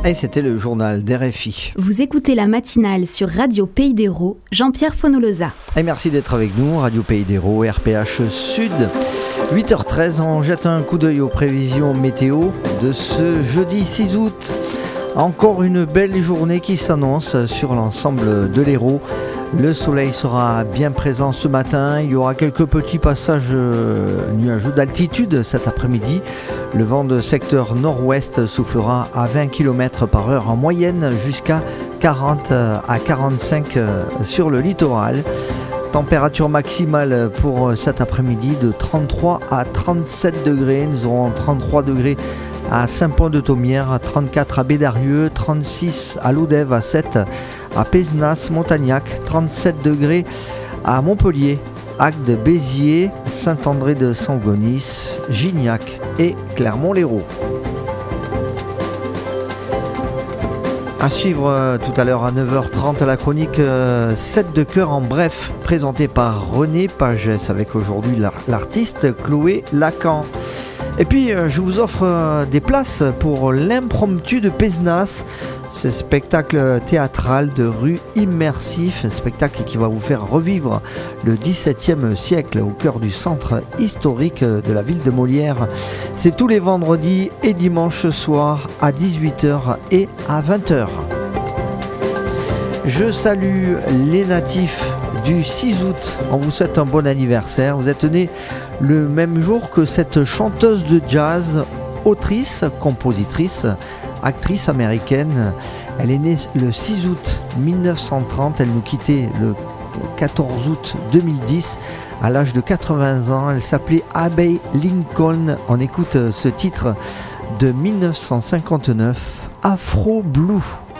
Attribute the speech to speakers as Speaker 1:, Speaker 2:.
Speaker 1: Et c'était le journal d'RFI.
Speaker 2: Vous écoutez la matinale sur Radio Pays d'Hérault, Jean-Pierre Fonolosa.
Speaker 1: Et merci d'être avec nous, Radio Pays d'Hérault, RPH Sud. 8h13, on jette un coup d'œil aux prévisions météo de ce jeudi 6 août. Encore une belle journée qui s'annonce sur l'ensemble de l'Hérault. Le soleil sera bien présent ce matin. Il y aura quelques petits passages nuageux d'altitude cet après-midi. Le vent de secteur nord-ouest soufflera à 20 km/h en moyenne jusqu'à 40 à 45 sur le littoral. Température maximale pour cet après-midi de 33 à 37 degrés. Nous aurons 33 degrés à Saint-Pont-de-Thomières, 34 à Bédarieux, 36 à Lodève, à 7 à Pézenas, Montagnac, 37 degrés à Montpellier, Agde, Béziers, Saint-André de Sangonis, Gignac et Clermont-Lérault. À suivre tout à l'heure à 9h30 la chronique 7 de cœur en bref, présentée par René Pagès avec aujourd'hui l'artiste Chloé Lacan. Et puis je vous offre des places pour l'impromptu de Pézenas, ce spectacle théâtral de rue immersif, un spectacle qui va vous faire revivre le XVIIe siècle au cœur du centre historique de la ville de Molière. C'est tous les vendredis et dimanches soirs à 18h et à 20h. Je salue les natifs du 6 août. On vous souhaite un bon anniversaire. Vous êtes nés le même jour que cette chanteuse de jazz, autrice, compositrice, actrice américaine. Elle est née le 6 août 1930. Elle nous quittait le 14 août 2010 à l'âge de 80 ans. Elle s'appelait Abbey Lincoln. On écoute ce titre de 1959, Afro Blue.